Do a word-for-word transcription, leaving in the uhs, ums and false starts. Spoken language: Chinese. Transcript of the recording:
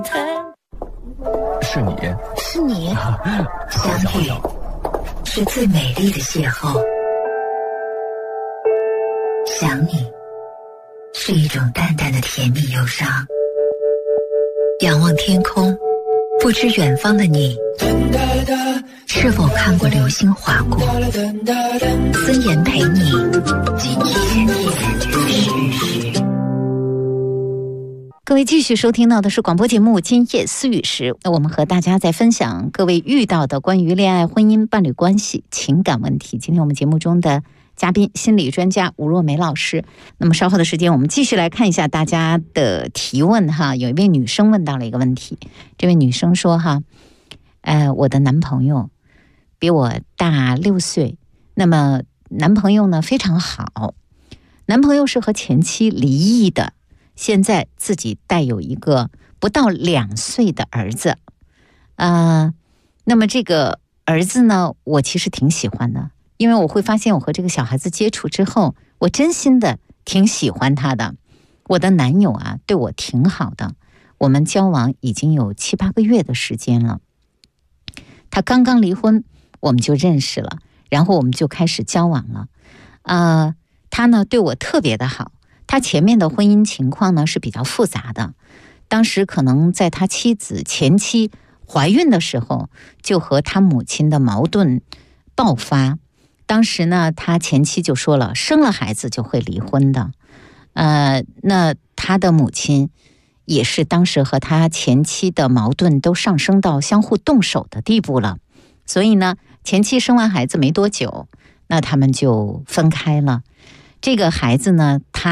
是你， 是你，相遇是最美丽的邂逅，想你是一种淡淡的甜蜜忧伤。仰望天空，不知远方的你是否看过流星划过。孙岩陪你，今夜思雨时。 各位继续收听到的是广播节目《今夜思雨时》，我们和大家在分享各位遇到的关于恋爱、婚姻、伴侣关系、情感问题。今天我们节目中的嘉宾，心理专家吴若梅老师。那么稍后的时间，我们继续来看一下大家的提问哈。有一位女生问到了一个问题，这位女生说哈，呃，我的男朋友比我大六岁，那么男朋友呢非常好，男朋友是和前妻离异的。现在自己带有一个不到两岁的儿子，呃，那么这个儿子呢，我其实挺喜欢的，因为我会发现我和这个小孩子接触之后，我真心的挺喜欢他的。我的男友啊，对我挺好的，我们交往已经有七八个月的时间了。他刚刚离婚，我们就认识了，然后我们就开始交往了。呃，他呢对我特别的好。他前面的婚姻情况呢是比较复杂的，当时可能在他妻子前妻怀孕的时候，就和他母亲的矛盾爆发。当时呢，他前妻就说了，生了孩子就会离婚的。呃，那他的母亲也是当时和他前妻的矛盾都上升到相互动手的地步了。所以呢，前妻生完孩子没多久，那他们就分开了。这个孩子呢，他